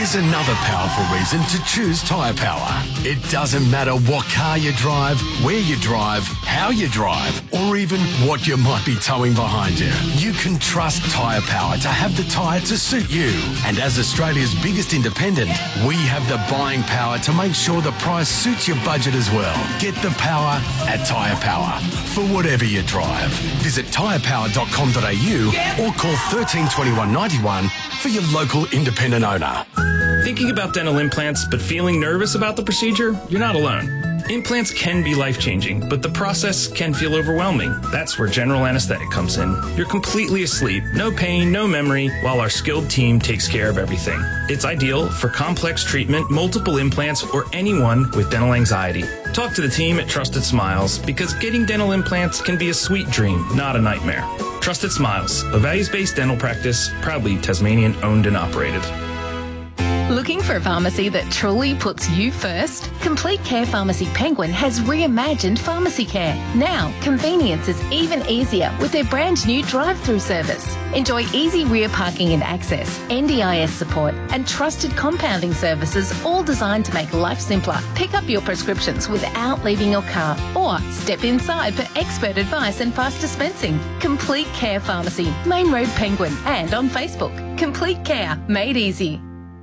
Here's another powerful reason to choose Tyre Power. It doesn't matter what car you drive, where you drive, how you drive, or even what you might be towing behind you. You can trust Tyre Power to have the tyre to suit you. And as Australia's biggest independent, we have the buying power to make sure the price suits your budget as well. Get the power at Tyre Power for whatever you drive. Visit tyrepower.com.au or call 1321 91 for your local independent owner. Thinking about dental implants but feeling nervous about the procedure? You're not alone. Implants can be life-changing, but the process can feel overwhelming. That's where general anesthetic comes in. You're completely asleep, no pain, no memory, while our skilled team takes care of everything. It's ideal for complex treatment, multiple implants, or anyone with dental anxiety. Talk to the team at Trusted Smiles, because getting dental implants can be a sweet dream, not a nightmare. Trusted Smiles, a values-based dental practice, proudly Tasmanian owned and operated. Looking for a pharmacy that truly puts you first? Complete Care Pharmacy Penguin has reimagined pharmacy care. Now, convenience is even easier with their brand new drive-through service. Enjoy easy rear parking and access, NDIS support, and trusted compounding services, all designed to make life simpler. Pick up your prescriptions without leaving your car, or step inside for expert advice and fast dispensing. Complete Care Pharmacy, Main Road Penguin, and on Facebook. Complete Care, made easy.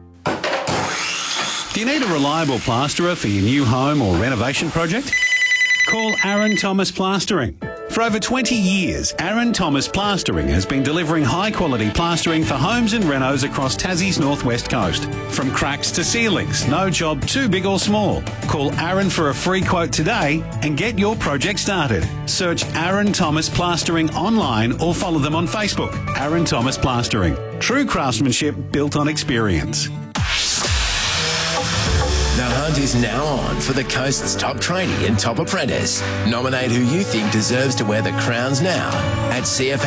Do you need a reliable plasterer for your new home or renovation project? Call Aaron Thomas Plastering. For over 20 years, Aaron Thomas Plastering has been delivering high-quality plastering for homes and renos across Tassie's northwest coast. From cracks to ceilings, no job too big or small. Call Aaron for a free quote today and get your project started. Search Aaron Thomas Plastering online or follow them on Facebook. Aaron Thomas Plastering. True craftsmanship built on experience. The hunt is now on for the coast's top trainee and top apprentice. Nominate who you think deserves to wear the crowns now at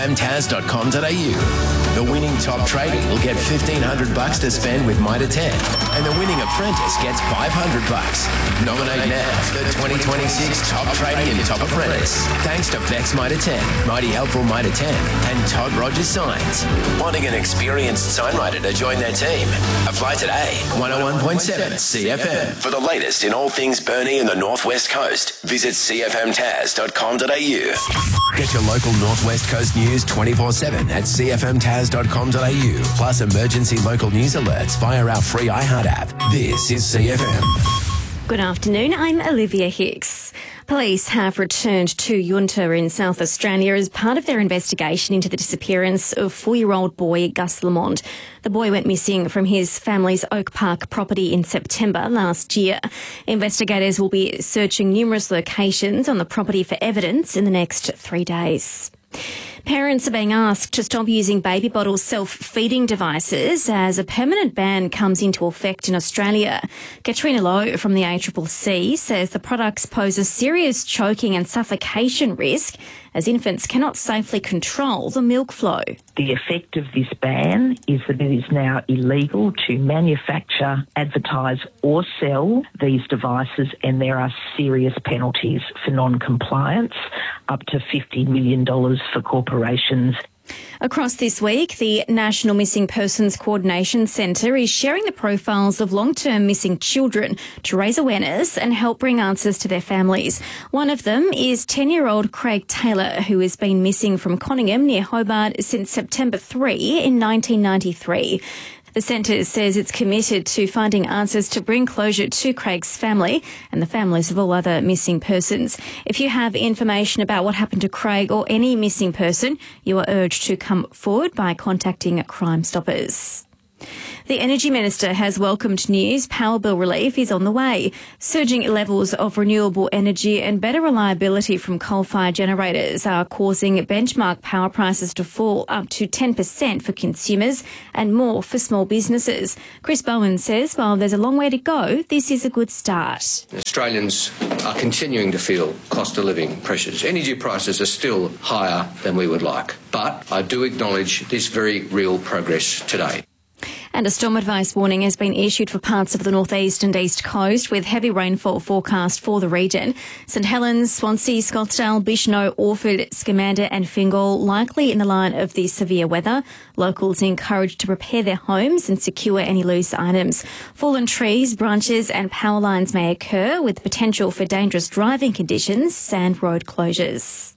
cfmtas.com.au. The winning top tradie will get $1,500 to spend with Mitre 10, and the winning apprentice gets $500. Nominate now for the 2026 top tradie and top apprentice. Thanks to Bex Mitre 10, Mighty Helpful Mitre 10, and Todd Rogers Signs. Wanting an experienced signwriter to join their team? Apply today. 101.7 CFM. For the latest in all things Burnie and the Northwest Coast, visit cfmtas.com.au. Get your local Northwest Coast news 24/7 at cfmtas.com.au. Plus emergency local news alerts via our free iHeart app. This is CFM. Good afternoon, I'm Olivia Hicks. Police have returned to Yunta in South Australia as part of their investigation into the disappearance of 4-year-old boy Gus Lamont. The boy went missing from his family's Oak Park property in September last year. Investigators will be searching numerous locations on the property for evidence in the next 3 days. Parents are being asked to stop using baby bottle self-feeding devices as a permanent ban comes into effect in Australia. Katrina Lowe from the ACCC says the products pose a serious choking and suffocation risk as infants cannot safely control the milk flow. The effect of this ban is that it is now illegal to manufacture, advertise or sell these devices, and there are serious penalties for non-compliance, up to $50 million for corporations. Across this week, the National Missing Persons Coordination Centre is sharing the profiles of long-term missing children to raise awareness and help bring answers to their families. One of them is 10-year-old Craig Taylor, who has been missing from Conningham near Hobart since September 3 in 1993. The centre says it's committed to finding answers to bring closure to Craig's family and the families of all other missing persons. If you have information about what happened to Craig or any missing person, you are urged to come forward by contacting Crime Stoppers. The Energy Minister has welcomed news power bill relief is on the way. Surging levels of renewable energy and better reliability from coal-fired generators are causing benchmark power prices to fall up to 10% for consumers and more for small businesses. Chris Bowen says while there's a long way to go, this is a good start. Australians are continuing to feel cost of living pressures. Energy prices are still higher than we would like, but I do acknowledge this very real progress today. And a storm advice warning has been issued for parts of the northeast and east coast, with heavy rainfall forecast for the region. St Helens, Swansea, Scottsdale, Bichno, Orford, Scamander and Fingal likely in the line of the severe weather. Locals encouraged to prepare their homes and secure any loose items. Fallen trees, branches and power lines may occur, with potential for dangerous driving conditions and road closures.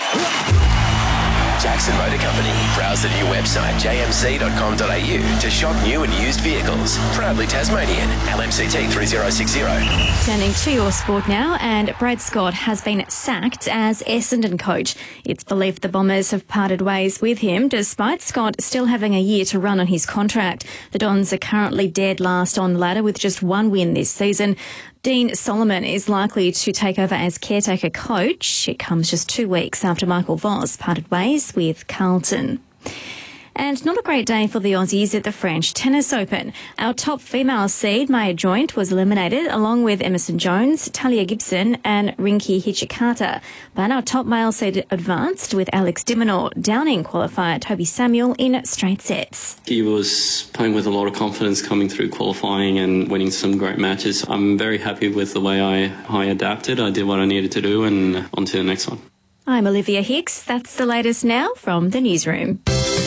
Jackson Motor Company. Browse the new website jmc.com.au to shop new and used vehicles. Proudly Tasmanian. LMCT 3060. Turning to your sport now, and Brad Scott has been sacked as Essendon coach. It's believed the Bombers have parted ways with him, despite Scott still having a year to run on his contract. The Dons are currently dead last on the ladder with just one win this season. Dean Solomon is likely to take over as caretaker coach. It comes just 2 weeks after Michael Voss parted ways with Carlton. And not a great day for the Aussies at the French Tennis Open. Our top female seed, Maya Joint, was eliminated along with Emerson Jones, Talia Gibson and Rinki Hijikata. But our top male seed advanced with Alex de Minaur downing qualifier Toby Samuel in straight sets. He was playing with a lot of confidence coming through qualifying and winning some great matches. I'm very happy with the way I adapted. I did what I needed to do and on to the next one. I'm Olivia Hicks. That's the latest now from the newsroom.